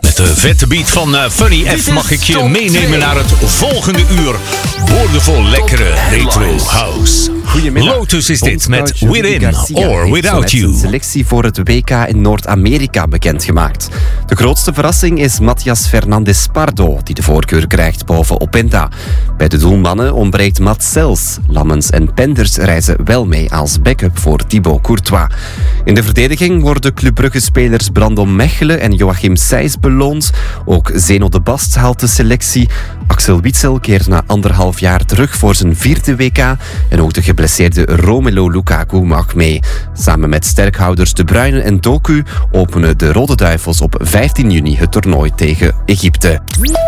Met de vette beat van Funny F mag ik je meenemen naar het volgende uur. Boordevol lekkere retro house. Goedemiddag. Lotus is dit met Within or Without You. Een selectie voor het WK in Noord-Amerika bekendgemaakt. De grootste verrassing is Matías Fernández Pardo, die de voorkeur krijgt boven Openda. Bij de doelmannen ontbreekt Mats Sels. Lammens en Penders reizen wel mee als backup voor Thibaut Courtois. In de verdediging worden Club Brugge-spelers Brandon Mechelen en Joachim Sijs beloond. Ook Zeno de Bast haalt de selectie. Axel Witsel keert na 1,5 jaar terug voor zijn 4e WK. En ook de geblesseerde Romelu Lukaku mag mee. Samen met sterkhouders De Bruyne en Doku openen de Rode Duivels op 15 juni het toernooi tegen Egypte.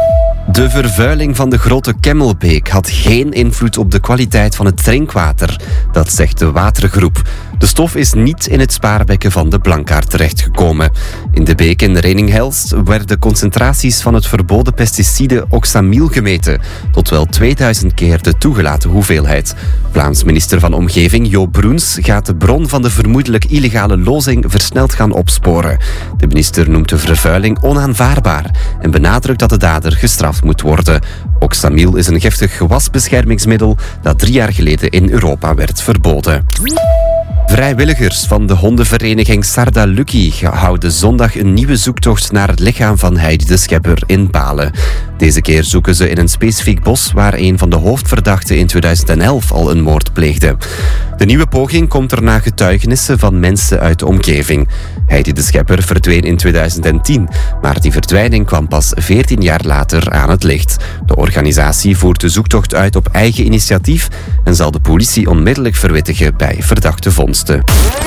De vervuiling van de Grote Kemmelbeek had geen invloed op de kwaliteit van het drinkwater. Dat zegt de watergroep. De stof is niet in het spaarbekken van de Blankaart terechtgekomen. In de beek in Reninghelst werden concentraties van het verboden pesticide oxamyl gemeten. Tot wel 2000 keer de toegelaten hoeveelheid. Vlaams minister van Omgeving Jo Broens gaat de bron van de vermoedelijk illegale lozing versneld gaan opsporen. De minister noemt de vervuiling onaanvaardbaar en benadrukt dat de dader gestraft moet worden. Oxamyl is een giftig gewasbeschermingsmiddel dat 3 jaar geleden in Europa werd verboden. Vrijwilligers van de hondenvereniging Sarda Lucky houden zondag een nieuwe zoektocht naar het lichaam van Heidi de Schepper in Balen. Deze keer zoeken ze in een specifiek bos waar een van de hoofdverdachten in 2011 al een moord pleegde. De nieuwe poging komt er na getuigenissen van mensen uit de omgeving. Heidi de Schepper verdween in 2010, maar die verdwijning kwam pas 14 jaar later aan het licht. De organisatie voert de zoektocht uit op eigen initiatief en zal de politie onmiddellijk verwittigen bij verdachte vondsten.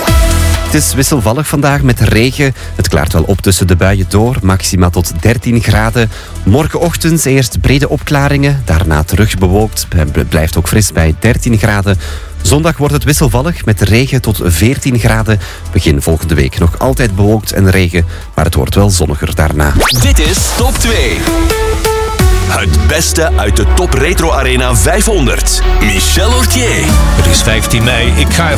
Het is wisselvallig vandaag met regen. Het klaart wel op tussen de buien door, maxima tot 13 graden. Morgenochtend eerst brede opklaringen, daarna terug bewolkt. Het blijft ook fris bij 13 graden. Zondag wordt het wisselvallig met regen tot 14 graden. Begin volgende week nog altijd bewolkt en regen, maar het wordt wel zonniger daarna. Dit is Top 2. Het beste uit de Top Retro Arena 500. Michel Ortier. Het is 15 mei. Ik ga